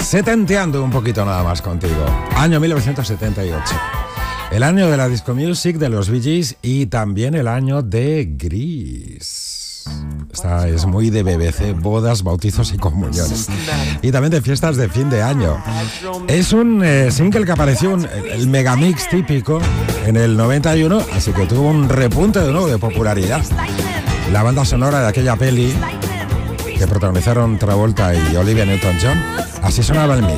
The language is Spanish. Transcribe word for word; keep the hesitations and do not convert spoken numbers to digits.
setenteando un poquito nada más contigo. Año mil novecientos setenta y ocho. El año de la disco music de los Bee Gees y también el año de Grease. Esta es muy de B B C, bodas, bautizos y comuniones. Y también de fiestas de fin de año. Es un eh, single que apareció, un, el megamix típico, en el noventa y uno, así que tuvo un repunte de nuevo de popularidad. La banda sonora de aquella peli que protagonizaron Travolta y Olivia Newton-John, así sonaba el mix.